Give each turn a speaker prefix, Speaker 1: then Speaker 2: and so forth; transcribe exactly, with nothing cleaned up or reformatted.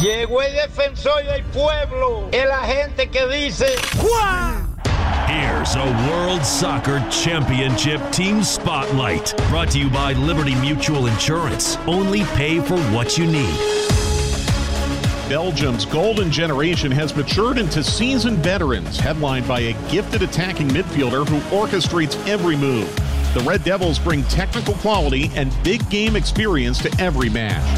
Speaker 1: Llegó el defensor del pueblo, el agente que dice ¡Juá!
Speaker 2: Here's a World Soccer Championship Team Spotlight. Brought to you by Liberty Mutual Insurance. Only pay for what you need.
Speaker 3: Belgium's golden generation has matured into seasoned veterans, headlined by a gifted attacking midfielder who orchestrates every move. The Red Devils bring technical quality and big game experience to every match.